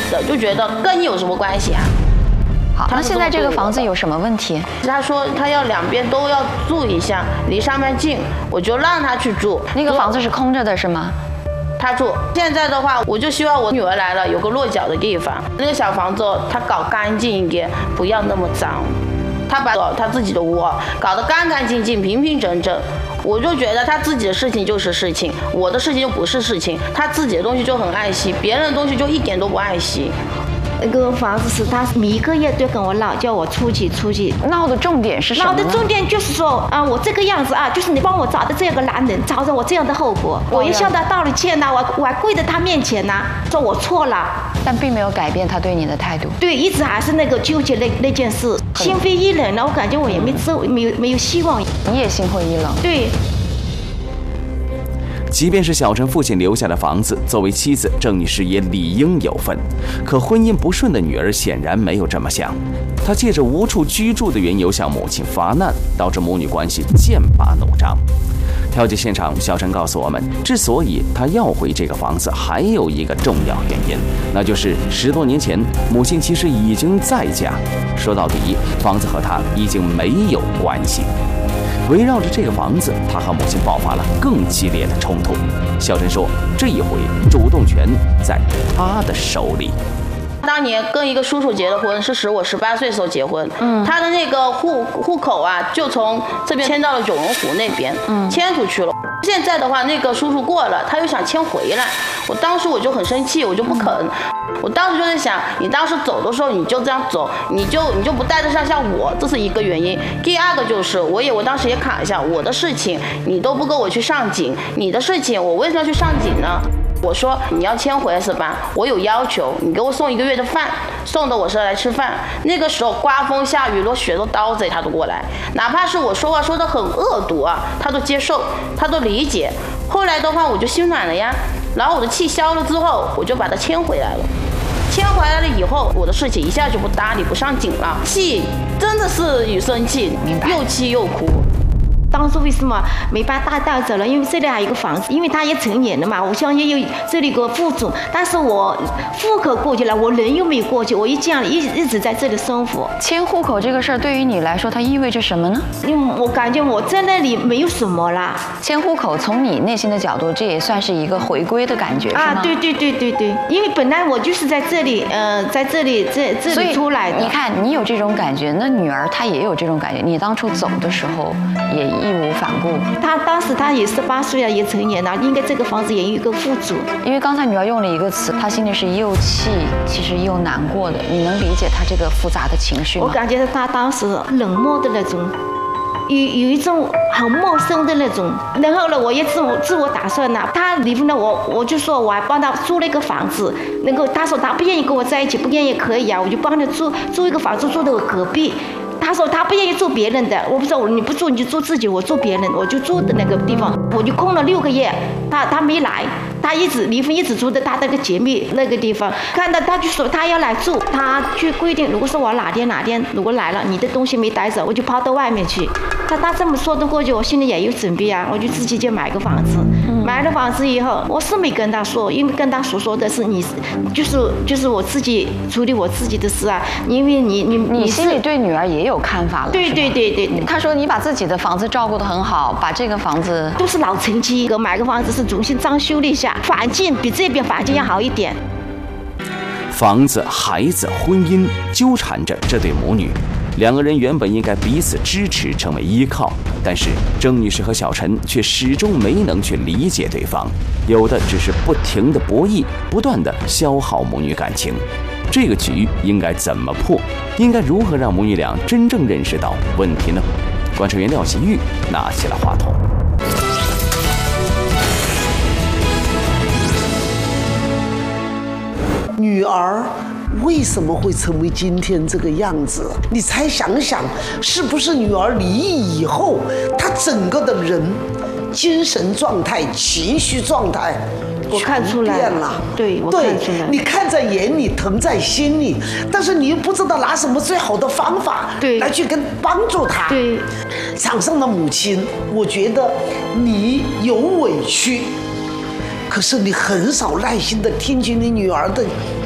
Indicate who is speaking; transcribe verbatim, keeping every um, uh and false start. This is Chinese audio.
Speaker 1: 的，就觉得跟你有什么关系啊？
Speaker 2: 好，那现在这个房子有什么问题？
Speaker 1: 他说他要两边都要住一下，离上面近，我就让他去住。
Speaker 2: 那个房子是空着的是吗？
Speaker 1: 他住。现在的话，我就希望我女儿来了有个落脚的地方。那个小房子他搞干净一点，不要那么脏。他把他自己的窝搞得干干净净、平平整整。我就觉得他自己的事情就是事情，我的事情就不是事情。他自己的东西就很爱惜，别人的东西就一点都不爱惜。
Speaker 3: 那个房子是他每一个月都跟我闹，叫我出去出去。
Speaker 2: 闹的重点是什么？
Speaker 3: 闹的重点就是说啊，我这个样子啊，就是你帮我找的这个男人，找着我这样的后果，我也向他道了歉呐、啊，我我还跪在他面前呐、啊，说我错了，
Speaker 2: 但并没有改变他对你的态度。
Speaker 3: 对，一直还是那个纠结那那件事，心灰意冷了，我感觉我也没这没有没有希望。
Speaker 2: 你也心灰意冷。
Speaker 3: 对。
Speaker 4: 即便是小陈父亲留下的房子，作为妻子，郑女士也理应有份。可婚姻不顺的女儿显然没有这么想，她借着无处居住的缘由向母亲发难，导致母女关系剑拔弩张。调解现场，小陈告诉我们，之所以他要回这个房子，还有一个重要原因，那就是十多年前母亲其实已经再嫁。说到底，房子和他已经没有关系。围绕着这个房子，他和母亲爆发了更激烈的冲突。小陈说，这一回主动权在他的手里。
Speaker 1: 当年跟一个叔叔结的婚，是使我十八岁时候结婚。嗯，他的那个户户口啊，就从这边迁到了九龙湖那边，嗯，迁出去了。现在的话，那个叔叔过了，他又想迁回来。我当时我就很生气，我就不肯。我当时就在想，你当时走的时候你就这样走，你就你就不带得上像我，这是一个原因。第二个就是我也我当时也卡一下，我的事情你都不跟我去上井，你的事情我为什么要去上井呢？我说你要迁回是吧？我有要求，你给我送一个月的饭，送的我是来吃饭。那个时候刮风下雨，落雪都刀子他都过来，哪怕是我说话说得很恶毒啊，他都接受，他都理解。后来的话我就心软了呀，然后我的气消了之后，我就把他迁回来了。迁回来了以后，我的事情一下就不搭理不上紧了，气真的是一生气，又气又哭。
Speaker 3: 当初为什么没把他带走了？因为这里还有一个房子，因为他也成年了嘛，我相信有这里有个户主，但是我户口过去了，我人又没有过去，我一这样一一直在这里生活。
Speaker 2: 迁户口这个事儿对于你来说，它意味着什么呢？
Speaker 3: 因为我感觉我在那里没有什么啦。
Speaker 2: 迁户口从你内心的角度，这也算是一个回归的感觉，是吗？
Speaker 3: 啊，对对对对对，因为本来我就是在这里，呃，在这里这这里出来的。
Speaker 2: 你看，你有这种感觉，那女儿她也有这种感觉。你当初走的时候也义无反顾。
Speaker 3: 她当时她也十八岁了，也成年了，应该这个房子也有一个户主。
Speaker 2: 因为刚才女儿用了一个词，她心里是又气，其实又难过的。你能理解她这个复杂的情绪吗？
Speaker 3: 我感觉她当时冷漠的那种。有有一种很陌生的那种，然后呢，我也自我自我打算了。他离婚了，我我就说我还帮他租了一个房子，能够他说他不愿意跟我在一起，不愿意可以啊，我就帮他租租一个房子，住在我隔壁。他说他不愿意住别人的，我不说你不住你就住自己，我住别人，我就住的那个地方，我就空了六个月，他他没来，他一直离婚一直住在他那个姐妹那个地方，看到他就说他要来住，他去规定，如果说我哪天哪天如果来了，你的东西没带走，我就抛到外面去。他他这么说的过去，我心里也有准备啊，我就自己就买个房子，嗯、买了房子以后，我是没跟他说，因为跟他所说的是你，就是就是我自己处理我自己的事啊，因为你你
Speaker 2: 你心里对女儿也有看法了，
Speaker 3: 对对对对对。
Speaker 2: 他说你把自己的房子照顾得很好，把这个房子
Speaker 3: 都是老城区，买个房子是重新装修了一下，环境比这边环境要好一点。
Speaker 4: 房子、孩子、婚姻纠缠着这对母女。两个人原本应该彼此支持，成为依靠，但是郑女士和小陈却始终没能去理解对方，有的只是不停的博弈，不断的消耗母女感情。这个局应该怎么破？应该如何让母女俩真正认识到问题呢？观察员廖习玉拿起了话筒。
Speaker 5: 女儿为什么会成为今天这个样子？你才想想，是不是女儿离异以后，她整个的人、精神状态、情绪状态，
Speaker 3: 我看出来
Speaker 5: 变了。
Speaker 3: 对，我看出来。
Speaker 5: 你看在眼里，疼在心里，但是你又不知道拿什么最好的方法来去跟帮助她。
Speaker 3: 对，
Speaker 5: 场上的母亲，我觉得你有委屈，可是你很少耐心的听取你女儿的